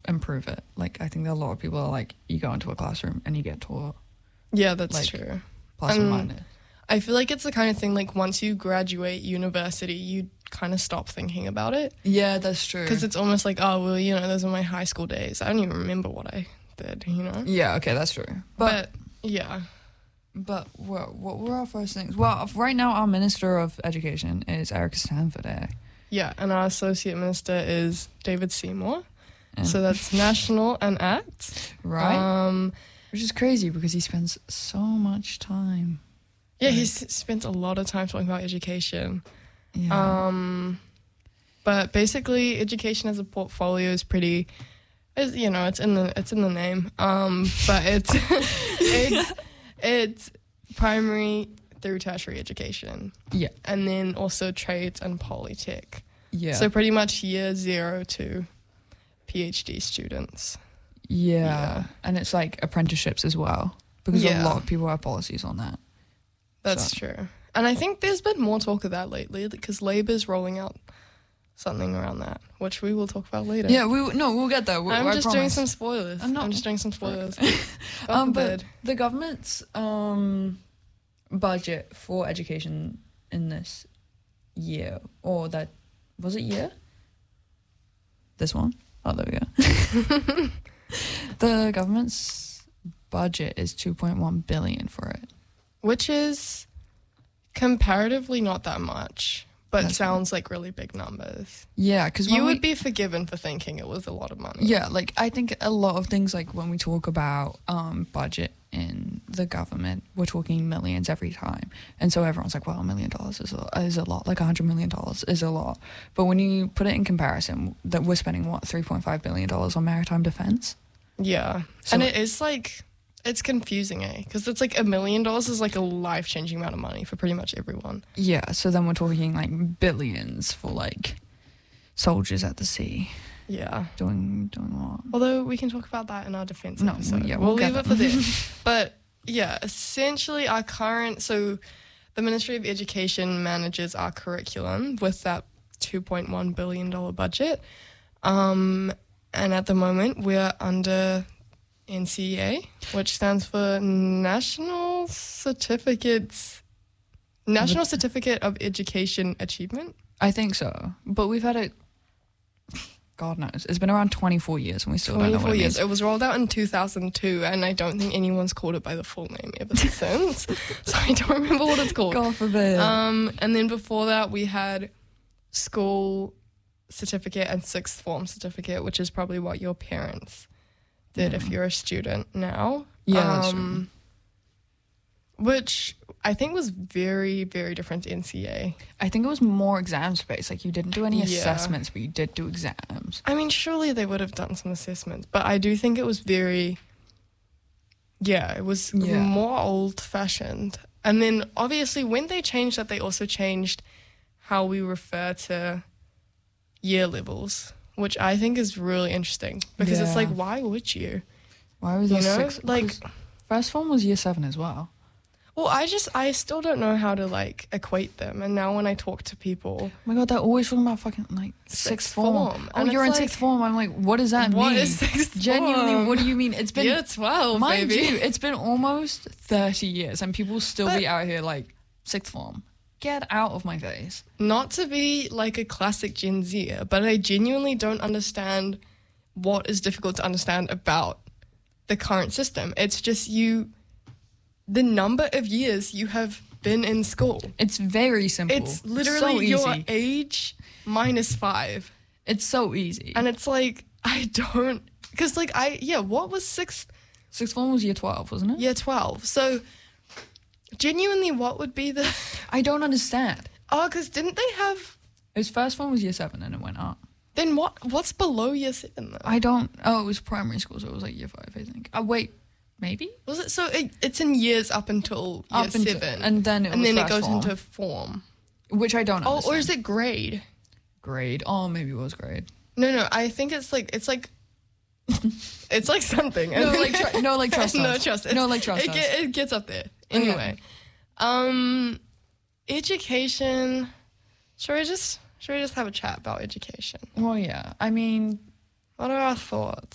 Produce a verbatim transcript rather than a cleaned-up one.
improve it. Like, I think that a lot of people are like, you go into a classroom and you get taught. Yeah, that's like, true. Plus Um, or minus. I feel like it's the kind of thing, like, once you graduate university, you kind of stop thinking about it. Yeah, that's true. Because it's almost like, oh, well, you know, those are my high school days. I don't even remember what I did, you know? Yeah, okay, that's true. But, But, yeah. but what, what were our first things? Well, right now, our Minister of Education is Erica Stanford. Eh? Yeah, and our associate minister is David Seymour. Yeah. So that's National and Arts. Right? Um, Which is crazy because he spends so much time. yeah, Like- he s- spent a lot of time talking about education. Yeah. Um, but basically, education as a portfolio is pretty, is, you know, it's in the it's in the name. Um, but it's it's it's primary through tertiary education, yeah. and then also trades and polytech. Yeah. So pretty much year zero to PhD students. yeah. yeah. And it's like apprenticeships as well because Yeah. a lot of people have policies on that. That's So- true. And I think there's been more talk of that lately because Labour's rolling out something around that, which we will talk about later. Yeah, we no, we'll get there. We, I'm I just doing promise. some spoilers. I'm not- I'm just doing some spoilers. God um, but forbid. the government's um budget for education in this year, or that was it year? This one? Oh, there we go. The government's budget is two point one billion for it. Which is comparatively not that much, but That's sounds like really big numbers. Yeah, because You would be forgiven for thinking it was a lot of money. Yeah, like I think a lot of things, like when we talk about um budget in the government, we're talking millions every time, and so everyone's like, well, a million dollars is a, is a lot, like a hundred million dollars is a lot. But when you put it in comparison, that we're spending what three point five billion dollars on maritime defense. Yeah. So- and it is like, it's confusing, eh? Because it's like a million dollars is like a life-changing amount of money for pretty much everyone. Yeah, so then we're talking like billions for like soldiers at the sea Yeah. doing doing what? Although we can talk about that in our defense No, episode. yeah, we'll, we'll leave get it for that. then. But yeah, essentially our current, so the Ministry of Education manages our curriculum with that two point one billion dollars budget. Um, and at the moment we're under N C E A, which stands for National Certificates, National Certificate of Education Achievement. I think so, but we've had it. God knows, it's been around twenty-four years, and we still don't know twenty-four what it years. means. It was rolled out in two thousand two, and I don't think anyone's called it by the full name ever since. So I don't remember what it's called. God forbid. Um, and then before that, we had school certificate and sixth form certificate, which is probably what your parents did if Yeah. you're a student now. Yeah, that's um, Which I think was very, very different to N C A. I think it was more exams based. Like you didn't do any Yeah. assessments, but you did do exams. I mean, surely they would have done some assessments, but I do think it was very, yeah, it was Yeah. more old-fashioned. And then, obviously, when they changed that, they also changed how we refer to year levels, which I think is really interesting because it's Yeah. like, why would you? Why was You that know, six? like, 'cause first form was year seven as well. well, I just, I still don't know how to like equate them. And now when I talk to people, Oh my god, they're always talking about fucking like sixth, Sixth form. form. Oh, And you're in it's sixth like, form. I'm like, what does that what mean? is sixth Genuinely, form? what do you mean? It's been year twelve, mind baby. you, it's been almost thirty years, and people still But- be out here like sixth form. Get out of my face. Not to be like a classic Gen Zer, but I genuinely don't understand what is difficult to understand about the current system. It's just you, the number of years you have been in school. It's very simple. It's literally so your easy. age minus five. It's so easy. And it's like, I don't, because like I, yeah, what was sixth, Sixth form was year twelve, wasn't it? year twelve? So genuinely, what would be the, I don't understand. oh, because didn't they have, His first one was year seven, and it went up. then what, what's below year seven though? I don't. Oh, it was primary school, so it was like year five, I think. Oh wait, maybe Was it so? It, it's in years up until year up until, seven, and then it and was then it first goes form, into form. which I don't. Oh, Understand. or is it grade? grade? Oh, maybe it was grade. No, no. I think it's like it's like it's like something. No, like tr- no, like trust no, us. trust. No, It's- like trust it, us. get- it gets up there Okay. anyway. Um, education. Should we just should we just have a chat about education? Well, yeah. I mean, What are our thoughts?